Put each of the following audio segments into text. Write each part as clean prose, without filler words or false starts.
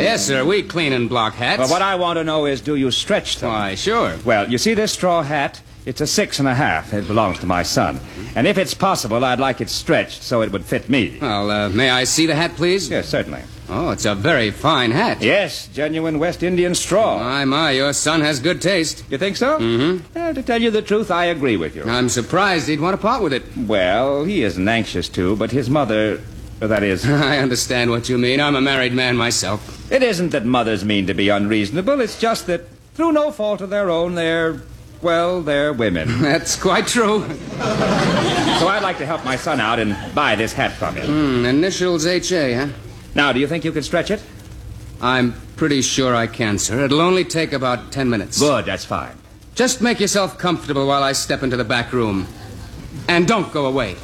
Yes, sir. We clean and block hats. Well, what I want to know is, do you stretch them? Why, sure. Well, you see this straw hat? It's a 6.5. It belongs to my son. And if it's possible, I'd like it stretched so it would fit me. Well, may I see the hat, please? Yes, certainly. Oh, it's a very fine hat. Yes, genuine West Indian straw. My, your son has good taste. You think so? Mm-hmm. Well, to tell you the truth, I agree with you. I'm surprised he'd want to part with it. Well, he isn't anxious to, but his mother... that is... I understand what you mean. I'm a married man myself. It isn't that mothers mean to be unreasonable. It's just that, through no fault of their own, they're women. That's quite true. So I'd like to help my son out and buy this hat from you. Initials H.A., huh? Now, do you think you could stretch it? I'm pretty sure I can, sir. It'll only take about 10 minutes. Good, that's fine. Just make yourself comfortable while I step into the back room. And don't go away.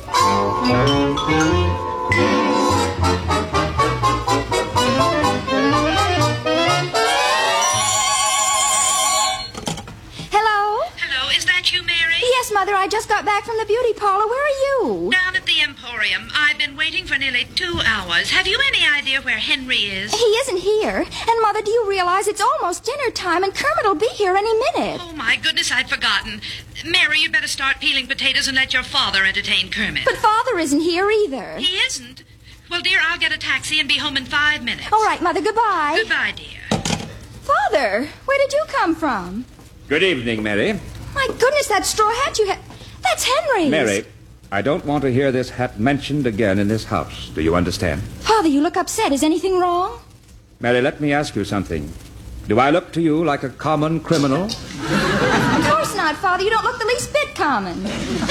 Yes, Mother, I just got back from the beauty parlor. Where are you? Down at the Emporium. I've been waiting for nearly 2 hours. Have you any idea where Henry is? He isn't here. And, Mother, do you realize it's almost dinner time and Kermit will be here any minute? Oh, my goodness, I'd forgotten. Mary, you'd better start peeling potatoes and let your father entertain Kermit. But Father isn't here either. He isn't? Well, dear, I'll get a taxi and be home in 5 minutes. All right, Mother, goodbye. Goodbye, dear. Father, where did you come from? Good evening, Mary. My goodness, that straw hat you had... That's Henry's. Mary, I don't want to hear this hat mentioned again in this house. Do you understand? Father, you look upset. Is anything wrong? Mary, let me ask you something. Do I look to you like a common criminal? Of course not, Father. You don't look the least bit common.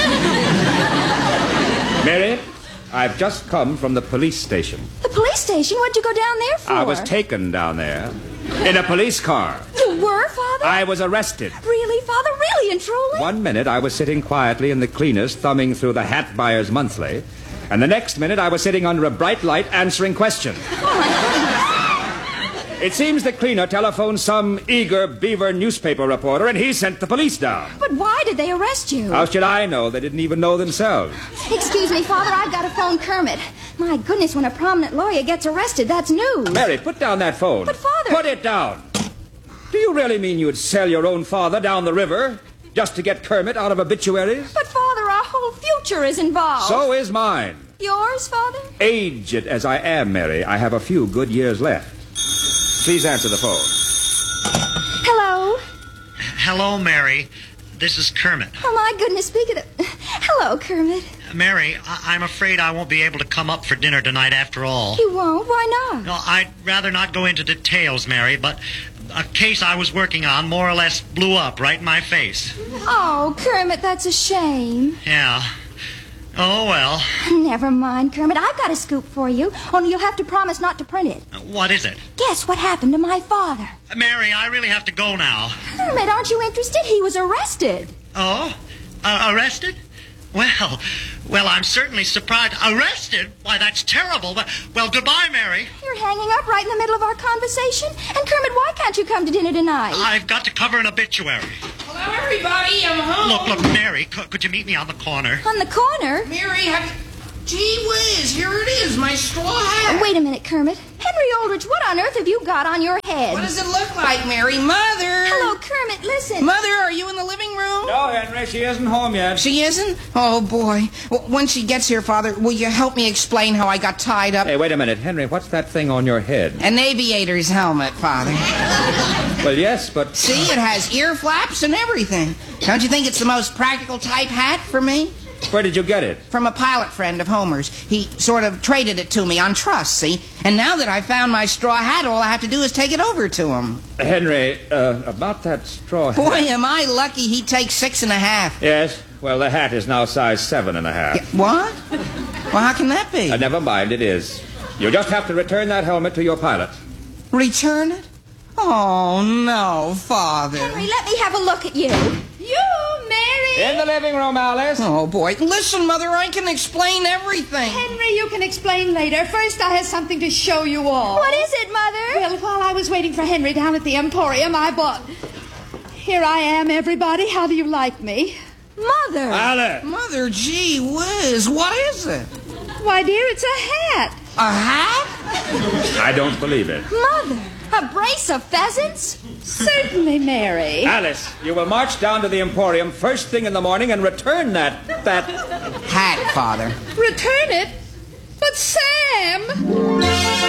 Mary, I've just come from the police station. The police station? What'd you go down there for? I was taken down there in a police car. You were, Father? I was arrested. Really, Father? Really and truly? 1 minute I was sitting quietly in the cleaners thumbing through the Hat Buyers Monthly, and the next minute I was sitting under a bright light answering questions. It seems the cleaner telephoned some eager Beaver newspaper reporter, and he sent the police down. But why did they arrest you? How should I know? They didn't even know themselves. Excuse me, Father, I've got to phone Kermit. My goodness, when a prominent lawyer gets arrested, that's news. Mary, put down that phone. But, Father... Put it down. Do you really mean you'd sell your own father down the river just to get Kermit out of obituaries? But, Father, our whole future is involved. So is mine. Yours, Father? Aged as I am, Mary, I have a few good years left. Please answer the phone. Hello? Hello, Mary. This is Kermit. Oh, my goodness, speak of the... Hello, Kermit. Mary, I'm afraid I won't be able to come up for dinner tonight after all. You won't? Why not? No, I'd rather not go into details, Mary, but a case I was working on more or less blew up right in my face. Oh, Kermit, that's a shame. Yeah. Oh, well. Never mind, Kermit. I've got a scoop for you, only you'll have to promise not to print it. What is it? Guess what happened to my father? Mary, I really have to go now. Kermit, aren't you interested? He was arrested. Oh? Arrested? Well, I'm certainly surprised. Arrested? Why, that's terrible. Well, goodbye, Mary. You're hanging up right in the middle of our conversation? And, Kermit, why can't you come to dinner tonight? I've got to cover an obituary. Hello, everybody. I'm home. Look, Mary, could you meet me on the corner? On the corner? Mary, have you... Gee whiz, here it is, my straw hat. Wait a minute, Kermit. Henry Aldrich, what on earth have you got on your head? What does it look like, Mary? Mother! Hello, Kermit, listen. Mother, are you in the living room? No, Henry, she isn't home yet. She isn't? Oh, boy. Well, when she gets here, Father, will you help me explain how I got tied up? Hey, wait a minute. Henry, what's that thing on your head? An aviator's helmet, Father. Well, yes, but... See, it has ear flaps and everything. Don't you think it's the most practical type hat for me? Where did you get it? From a pilot friend of Homer's. He sort of traded it to me on trust, see? And now that I've found my straw hat, all I have to do is take it over to him. Henry, about that straw hat... Boy, am I lucky he takes 6.5. Yes, well, the hat is now size 7.5. Yeah, what? Well, how can that be? Never mind, it is. You'll just have to return that helmet to your pilot. Return it? Oh, no, Father. Henry, let me have a look at you. You, Mary! In the living room, Alice. Oh, boy. Listen, Mother, I can explain everything. Henry, you can explain later. First, I have something to show you all. What is it, Mother? Well, while I was waiting for Henry down at the Emporium, I bought... Here I am, everybody. How do you like me? Mother! Alice! Mother, gee whiz, what is it? Why, dear, it's a hat. A hat? I don't believe it. Mother, a brace of pheasants? Certainly, Mary. Alice, you will march down to the Emporium first thing in the morning and return that... Hat, Father. Return it? But Sam!